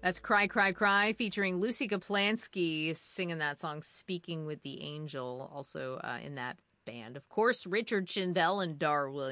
That's Cry, Cry, Cry featuring Lucy Kaplansky singing that song, Speaking with the Angel, also in that band. Of course, Richard Shindell and Dar Williams.